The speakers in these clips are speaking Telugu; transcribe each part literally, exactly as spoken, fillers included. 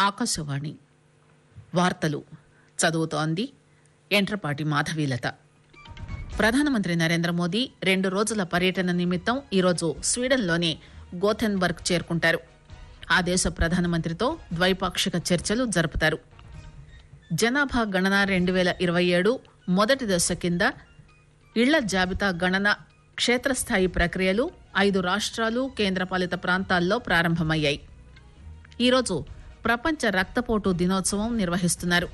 ఆకాశవాణి వార్తలు చదువుతోంది ఎంట్రపాటి మాధవీలత. ప్రధానమంత్రి నరేంద్ర మోదీ రెండు రోజుల పర్యటన నిమిత్తం ఈరోజు స్వీడన్లోని గోథెన్బర్గ్ చేరుకుంటారు. ఆ దేశ ప్రధానమంత్రితో ద్వైపాక్షిక చర్చలు జరుపుతారు. జనాభా గణన రెండు వేల ఇరవై ఏడు మొదటి దశ కింద ఇళ్ల జాబితా గణన క్షేత్రస్థాయి ప్రక్రియలు ఐదు రాష్ట్రాలు కేంద్రపాలిత ప్రాంతాల్లో ప్రారంభమయ్యాయి. ఈరోజు ప్రపంచ రక్తపోటు దినోత్సవం నిర్వహిస్తున్నారు.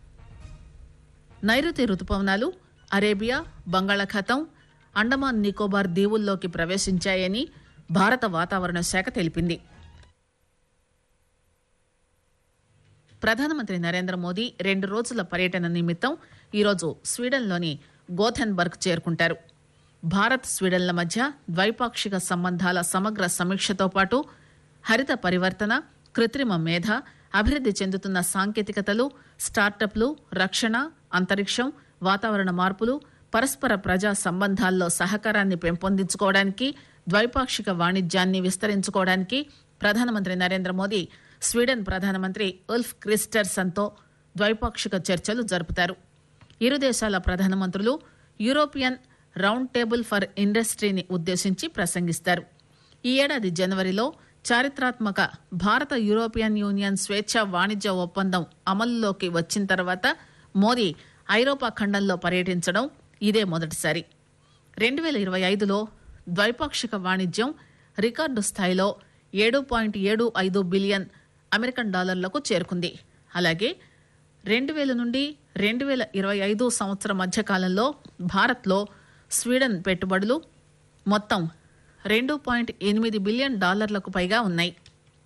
నైరుతి రుతుపవనాలు అరేబియా, బంగాళాఖాతం, అండమాన్ నికోబార్ దీవుల్లోకి ప్రవేశించాయని భారత వాతావరణ శాఖ తెలిపింది. ప్రధానమంత్రి నరేంద్ర మోదీ రెండు రోజుల పర్యటన నిమిత్తం ఈరోజు స్వీడన్లోని గోథెన్బర్గ్ చేరుకుంటారు. భారత్ స్వీడన్ల మధ్య ద్వైపాక్షిక సంబంధాల సమగ్ర సమీక్షతో పాటు హరిత పరివర్తన, కృత్రిమ మేధ, అభివృద్ది చెందుతున్న సాంకేతికతలు, స్టార్టప్లు, రక్షణ, అంతరిక్షం, వాతావరణ మార్పులు, పరస్పర ప్రజా సంబంధాల్లో సహకారాన్ని పెంపొందించుకోవడానికి, ద్వైపాక్షిక వాణిజ్యాన్ని విస్తరించుకోవడానికి ప్రధానమంత్రి నరేంద్ర మోదీ స్వీడన్ ప్రధానమంత్రి ఉల్ఫ్ క్రిస్టర్సన్తో ద్వైపాక్షిక చర్చలు జరుపుతారు. ఇరు దేశాల ప్రధానమంత్రులు యూరోపియన్ రౌండ్ టేబుల్ ఫర్ ఇండస్ట్రీని ఉద్దేశించి ప్రసంగిస్తారు. ఈ ఏడాది జనవరిలో చారిత్రాత్మక భారత యూరోపియన్ యూనియన్ స్వేచ్ఛ వాణిజ్య ఒప్పందం అమలులోకి వచ్చిన తర్వాత మోదీ ఐరోపా ఖండంలో పర్యటించడం ఇదే మొదటిసారి. రెండు వేల ఇరవై ఐదులో ద్వైపాక్షిక వాణిజ్యం రికార్డు స్థాయిలో ఏడు పాయింట్ ఏడు ఐదు బిలియన్ అమెరికన్ డాలర్లకు చేరుకుంది. అలాగే రెండు వేల నుండి రెండు వేల ఇరవై ఐదు సంవత్సరం మధ్య కాలంలో భారత్లో స్వీడన్ పెట్టుబడులు మొత్తం రెండు పాయింట్ ఎనిమిది బిలియన్ డాలర్లకు పైగా ఉన్నాయి.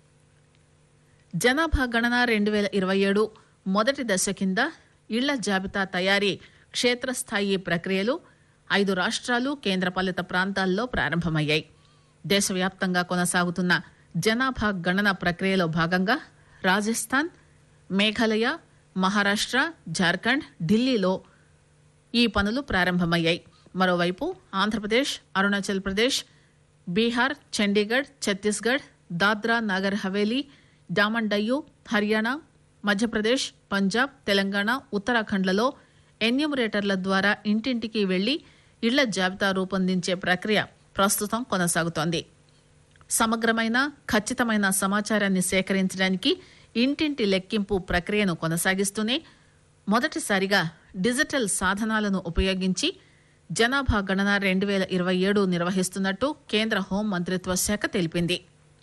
జనాభా గణన రెండు వేల ఇరవై ఏడు మొదటి దశ కింద ఇళ్ల జాబితా తయారీ క్షేత్రస్థాయి ప్రక్రియలు ఐదు రాష్ట్రాలు కేంద్రపాలిత ప్రాంతాల్లో ప్రారంభమయ్యాయి. దేశవ్యాప్తంగా కొనసాగుతున్న జనాభా గణన ప్రక్రియలో భాగంగా రాజస్థాన్, మేఘాలయ, మహారాష్ట్ర, జార్ఖండ్, ఢిల్లీలో ఈ పనులు ప్రారంభమయ్యాయి. మరోవైపు ఆంధ్రప్రదేశ్, అరుణాచల్ ప్రదేశ్, బీహార్, చండీగఢ్, ఛత్తీస్గఢ్, దాద్రా నగర్ హవేలీ, డామన్ డయ్యూ, హర్యానా, మధ్యప్రదేశ్, పంజాబ్, తెలంగాణ, ఉత్తరాఖండ్లలో ఎన్యూమరేటర్ల ద్వారా ఇంటింటికి వెళ్లి ఇళ్ల జాబితా రూపొందించే ప్రక్రియ ప్రస్తుతం కొనసాగుతోంది. సమగ్రమైన, ఖచ్చితమైన సమాచారాన్ని సేకరించడానికి ఇంటింటి లెక్కింపు ప్రక్రియను కొనసాగిస్తూనే మొదటిసారిగా డిజిటల్ సాధనాలను ఉపయోగించి జనాభా గణన రెండు వేల ఇరవై ఏడు నిర్వహిస్తున్నట్టు కేంద్ర హోం మంత్రిత్వ శాఖ తెలిపింది.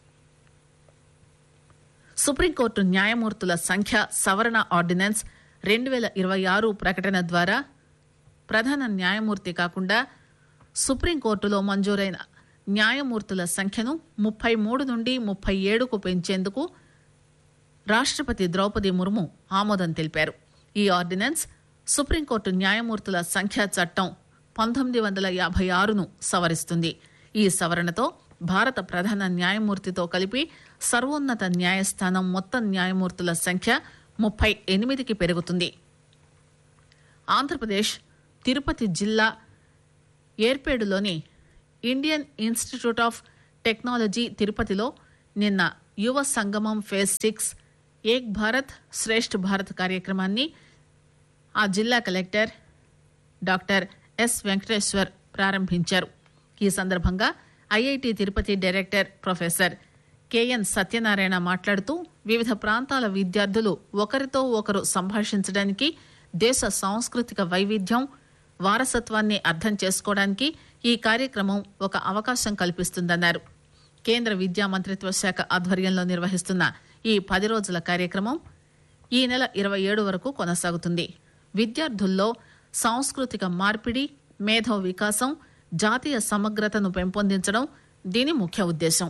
సుప్రీంకోర్టు న్యాయమూర్తుల సంఖ్య సవరణ ఆర్డినెన్స్ రెండు వేల ఇరవై ఆరు ప్రకటన ద్వారా ప్రధాన న్యాయమూర్తి కాకుండా సుప్రీంకోర్టులో మంజూరైన న్యాయమూర్తుల సంఖ్యను ముప్పై మూడు నుండి ముప్పై ఏడుకు పెంచేందుకు రాష్ట్రపతి ద్రౌపది ముర్ము ఆమోదం తెలిపారు. ఈ ఆర్డినెన్స్ సుప్రీంకోర్టు న్యాయమూర్తుల సంఖ్యా చట్టం పంతొమ్మిది వందల యాభై ఆరును సవరిస్తుంది. ఈ సవరణతో భారత ప్రధాన న్యాయమూర్తితో కలిపి సర్వోన్నత న్యాయస్థానం మొత్తం న్యాయమూర్తుల సంఖ్య ముప్పై ఎనిమిదికి పెరుగుతుంది. ఆంధ్రప్రదేశ్ తిరుపతి జిల్లా ఏర్పేడులోని ఇండియన్ ఇన్స్టిట్యూట్ ఆఫ్ టెక్నాలజీ తిరుపతిలో నిన్న యువ సంగమం ఫేజ్ సిక్స్ ఏక్ భారత్ శ్రేష్ఠ భారత్ కార్యక్రమాన్ని ఆ జిల్లా కలెక్టర్ డాక్టర్ ఎస్ వెంకటేశ్వర్ ప్రారంభించారు. ఈ సందర్భంగా IIT Tirupati director professor KN Satyanarayana మాట్లాడుతూ వివిధ ప్రాంతాల విద్యార్థులు ఒకరితో ఒకరు సంభాషించడానికి, దేశ సాంస్కృతిక వైవిధ్యం, వారసత్వాన్ని అర్థం చేసుకోవడానికి ఈ కార్యక్రమం ఒక అవకాశం కల్పిస్తుందన్నారు. కేంద్ర విద్యా మంత్రిత్వ శాఖ ఆధ్వర్యంలో నిర్వహిస్తున్న ఈ పది రోజుల కార్యక్రమం ఈ నెల ఇరవై ఏడు వరకు కొనసాగుతుంది. విద్యార్థుల్లో సాంస్కృతిక మార్పిడి, మేధో వికాసం, జాతీయ సమగ్రతను పెంపొందించడం దీని ముఖ్య ఉద్దేశం.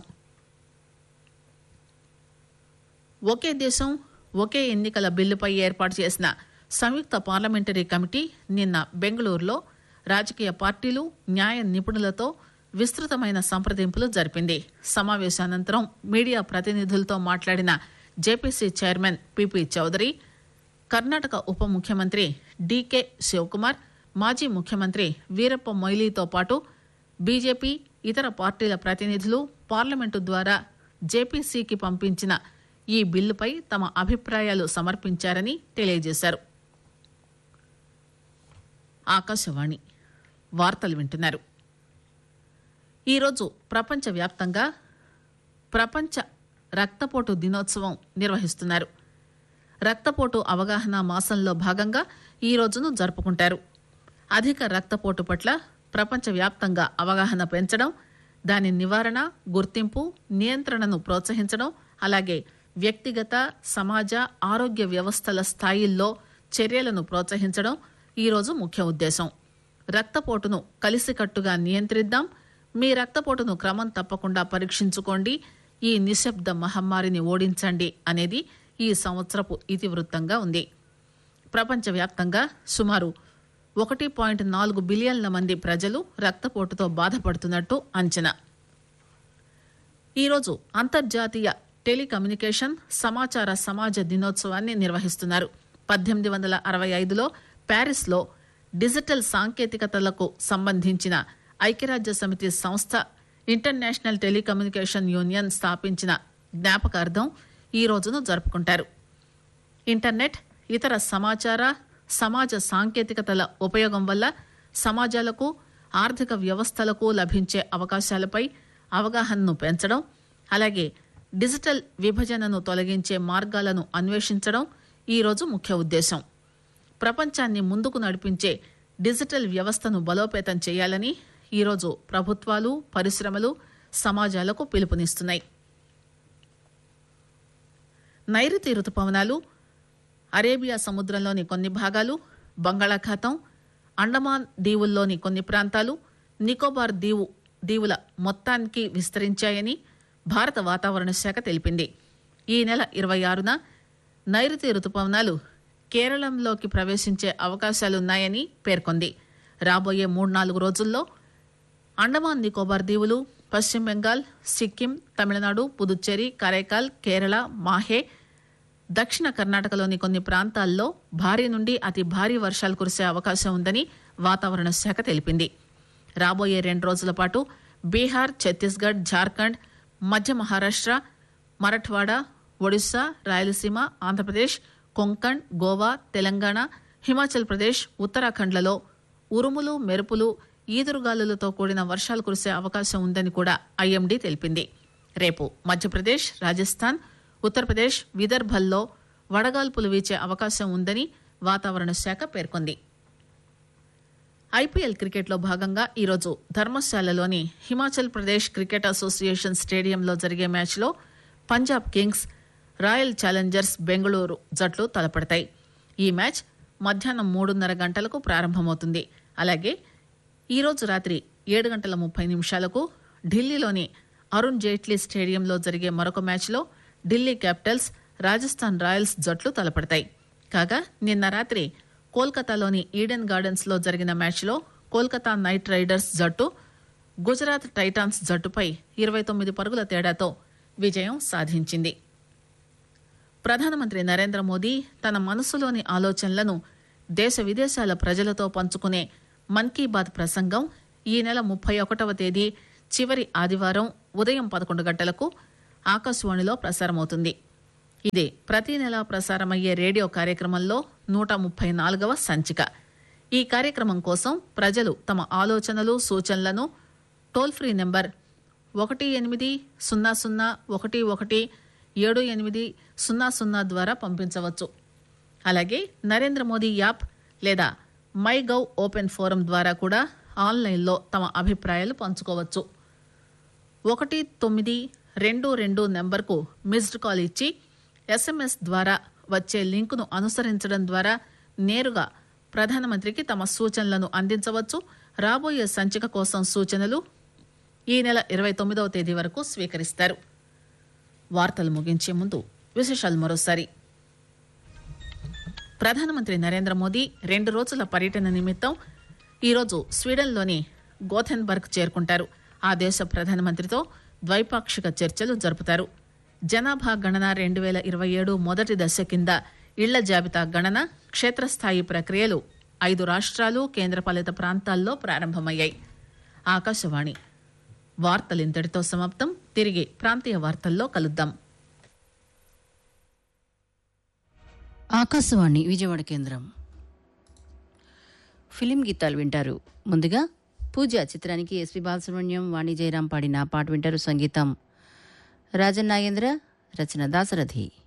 ఒకే దేశం ఒకే ఎన్నికల బిల్లుపై ఏర్పాటు చేసిన సంయుక్త పార్లమెంటరీ కమిటీ నిన్న బెంగళూరులో రాజకీయ పార్టీలు, న్యాయ నిపుణులతో విస్తృతమైన సంప్రదింపులు జరిపింది. సమావేశానంతరం మీడియా ప్రతినిధులతో మాట్లాడిన JPC chairman PP Chowdary, Karnataka ఉప ముఖ్యమంత్రి డీకే శివకుమార్, మాజీ ముఖ్యమంత్రి వీరప్ప మొయిలీతో పాటు బీజేపీ, ఇతర పార్టీల ప్రతినిధులు పార్లమెంటు ద్వారా జేపీసీకి పంపించిన ఈ బిల్లుపై తమ అభిప్రాయాలు సమర్పించారని తెలియజేశారు. ఆకాశవాణి వార్తలు వింటున్నారు. ఈరోజు ప్రపంచవ్యాప్తంగా ప్రపంచ రక్తపోటు దినోత్సవం నిర్వహిస్తున్నారు. రక్తపోటు అవగాహన మాసంలో భాగంగా ఈ రోజును జరుపుకుంటారు. అధిక రక్తపోటు పట్ల ప్రపంచవ్యాప్తంగా అవగాహన పెంచడం, దాని నివారణ, గుర్తింపు, నియంత్రణను ప్రోత్సహించడం, అలాగే వ్యక్తిగత, సమాజ ఆరోగ్య వ్యవస్థల స్థాయిల్లో చర్యలను ప్రోత్సహించడం ఈరోజు ముఖ్య ఉద్దేశం. రక్తపోటును కలిసికట్టుగా నియంత్రిద్దాం, మీ రక్తపోటును క్రమం తప్పకుండా పరీక్షించుకోండి, ఈ నిశ్శబ్ద మహమ్మారిని ఓడించండి అనేది ఈ సంవత్సరపు ఇతివృత్తంగా ఉంది. ప్రపంచవ్యాప్తంగా సుమారు ఒకటి పాయింట్ నాలుగు బిలియన్ల మంది ప్రజలు రక్తపోటుతో బాధపడుతున్నట్టు అంచనా. ఈరోజు అంతర్జాతీయ టెలికమ్యూనికేషన్ సమాచార సమాజ దినోత్సవాన్ని నిర్వహిస్తున్నారు. పద్దెనిమిది వందల అరవై ఐదులో ప్యారిస్లో డిజిటల్ సాంకేతికతలకు సంబంధించిన ఐక్యరాజ్య సమితి సంస్థ ఇంటర్నేషనల్ టెలికమ్యూనికేషన్ యూనియన్ స్థాపించిన జ్ఞాపకార్థం ఈ రోజును జరుపుకుంటారు. ఇంటర్నెట్, ఇతర సమాచార సమాజ సాంకేతికతల ఉపయోగం వల్ల సమాజాలకు, ఆర్థిక వ్యవస్థలకు లభించే అవకాశాలపై అవగాహనను పెంచడం, అలాగే డిజిటల్ విభజనను తొలగించే మార్గాలను అన్వేషించడం ఈరోజు ముఖ్య ఉద్దేశం. ప్రపంచాన్ని ముందుకు నడిపించే డిజిటల్ వ్యవస్థను బలోపేతం చేయాలని ఈరోజు ప్రభుత్వాలు, పరిశ్రమలు, సమాజాలకు పిలుపునిస్తున్నాయి. నైరుతి రుతుపవనాలు అరేబియా సముద్రంలోని కొన్ని భాగాలు, బంగాళాఖాతం, అండమాన్ దీవుల్లోని కొన్ని ప్రాంతాలు, నికోబార్ దీవు దీవుల మొత్తానికి విస్తరించాయని భారత వాతావరణ శాఖ తెలిపింది. ఈ నెల ఇరవై ఆరున నైరుతి రుతుపవనాలు కేరళంలోకి ప్రవేశించే అవకాశాలున్నాయని పేర్కొంది. రాబోయే మూడు నాలుగు రోజుల్లో అండమాన్ నికోబార్ దీవులు, పశ్చిమ బెంగాల్, సిక్కిం, తమిళనాడు, పుదుచ్చేరి, కరైకాల్, కేరళ, మాహే, దక్షిణ కర్ణాటకలోని కొన్ని ప్రాంతాల్లో భారీ నుండి అతి భారీ వర్షాలు కురిసే అవకాశం ఉందని వాతావరణ శాఖ తెలిపింది. రాబోయే రెండు రోజుల పాటు బీహార్, ఛత్తీస్గఢ్, జార్ఖండ్, మధ్య మహారాష్ట్ర, మరఠ్వాడా, ఒడిశా, రాయలసీమ, ఆంధ్రప్రదేశ్, కొంకణ్, గోవా, తెలంగాణ, హిమాచల్ ప్రదేశ్, ఉత్తరాఖండ్లలో ఉరుములు, మెరుపులు, ఈదురుగాలులతో కూడిన వర్షాలు కురిసే అవకాశం ఉందని కూడా ఐఎండీ తెలిపింది. రేపు మధ్యప్రదేశ్, రాజస్థాన్, ఉత్తరప్రదేశ్, విదర్భల్లో వడగాల్పులు వీచే అవకాశం ఉందని వాతావరణ శాఖ పేర్కొంది. ఐపీఎల్ క్రికెట్లో భాగంగా ఈరోజు ధర్మశాలలోని హిమాచల్ ప్రదేశ్ క్రికెట్ అసోసియేషన్ స్టేడియంలో జరిగే మ్యాచ్లో Punjab Kings, royal Challengers Bengaluru జట్లు తలపడతాయి. ఈ మ్యాచ్ మధ్యాహ్నం మూడున్నర గంటలకు ప్రారంభమవుతుంది. అలాగే ఈరోజు రాత్రి ఏడు గంటల ముప్పై నిమిషాలకు ఢిల్లీలోని అరుణ్ జైట్లీ స్టేడియంలో జరిగే మరొక మ్యాచ్లో ఢిల్లీ క్యాపిటల్స్, రాజస్థాన్ రాయల్స్ జట్లు తలపడతాయి. కాగా నిన్న రాత్రి కోల్కతాలోని ఈడెన్ గార్డెన్స్ లో జరిగిన మ్యాచ్లో కోల్కతా నైట్ రైడర్స్ జట్టు గుజరాత్ టైటాన్స్ జట్టుపై ఇరవై తొమ్మిది పరుగుల తేడాతో విజయం సాధించింది. ప్రధానమంత్రి నరేంద్ర మోదీ తన మనసులోని ఆలోచనలను దేశ విదేశాల ప్రజలతో పంచుకునే మన్ కీ బాత్ ప్రసంగం ఈ నెల ముప్పై ఒకటవ తేదీ చివరి ఆదివారం ఉదయం పదకొండు గంటలకు ఆకాశవాణిలో ప్రసారమవుతుంది. ఇది ప్రతి నెలా ప్రసారమయ్యే రేడియో కార్యక్రమంలో నూట ముప్పై నాలుగవ సంచిక. ఈ కార్యక్రమం కోసం ప్రజలు తమ ఆలోచనలు, సూచనలను టోల్ ఫ్రీ నెంబర్ ఒకటి ఎనిమిది సున్నా సున్నా ఒకటి ఒకటి ఏడు ఎనిమిది సున్నా సున్నా ద్వారా పంపించవచ్చు. అలాగే నరేంద్ర మోదీ యాప్ లేదా మై గవ్ ఓపెన్ ఫోరం ద్వారా కూడా ఆన్లైన్లో తమ అభిప్రాయాలు పంచుకోవచ్చు. ఒకటి తొమ్మిది రెండు రెండు నెంబర్కు మిస్డ్ కాల్ ఇచ్చి ఎస్ఎంఎస్ ద్వారా వచ్చే లింకును అనుసరించడం ద్వారా నేరుగా ప్రధానమంత్రికి తమ సూచనలను అందించవచ్చు. రాబోయే సంచిక కోసం సూచనలు ఈ నెల ఇరవై తొమ్మిదవ తేదీ వరకు స్వీకరిస్తారు. వార్తలు ముగించే ముందు విశేషాలు మరోసారి. ప్రధానమంత్రి నరేంద్ర మోదీ రెండు రోజుల పర్యటన నిమిత్తం ఈరోజు స్వీడన్లోని గోథెన్బర్గ్ చేరుకుంటారు. ఆ దేశ ప్రధానమంత్రితో ద్వైపాక్షిక చర్చలు జరుపుతారు. జనాభా గణన రెండు వేల ఇరవై ఏడు మొదటి దశ కింద ఇళ్ల జాబితా గణన క్షేత్రస్థాయి ప్రక్రియలు ఐదు రాష్ట్రాలు, కేంద్రపాలిత ప్రాంతాల్లో ప్రారంభమయ్యాయి. ఆకాశవాణి వార్తలు ఇంతటితో సమాప్తం. తిరిగి ప్రాంతీయ వార్తల్లో కలుద్దాం. ఆకాశవాణి విజయవాడ కేంద్రం. ఫిలిం గీతాలు వింటారు. ముందుగా పూజ చిత్రానికి ఎస్పి బాలసుబ్రహ్మణ్యం, వాణి జయరాం పాడిన పాట వింటారు. సంగీతం రాజన్ నాగేంద్ర, రచన దాసరథి.